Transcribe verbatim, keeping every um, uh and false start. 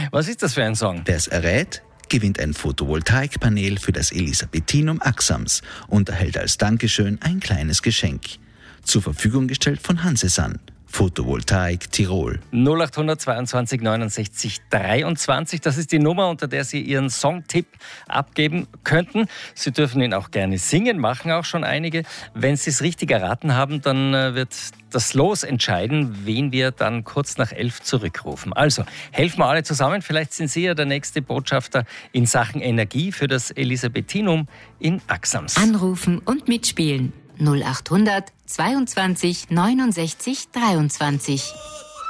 Was ist das für ein Song? Wer es errät, gewinnt ein Photovoltaikpanel für das Elisabethinum Axams und erhält als Dankeschön ein kleines Geschenk. Zur Verfügung gestellt von Hansesan. Photovoltaik Tirol. null acht zweiundzwanzig neunundsechzig dreiundzwanzig, das ist die Nummer, unter der Sie Ihren Songtipp abgeben könnten. Sie dürfen ihn auch gerne singen, machen auch schon einige. Wenn Sie es richtig erraten haben, dann wird das Los entscheiden, wen wir dann kurz nach elf zurückrufen. Also, helfen wir alle zusammen. Vielleicht sind Sie ja der nächste Botschafter in Sachen Energie für das Elisabethinum in Axams. Anrufen und mitspielen. null acht hundert zweiundzwanzig neunundsechzig dreiundzwanzig.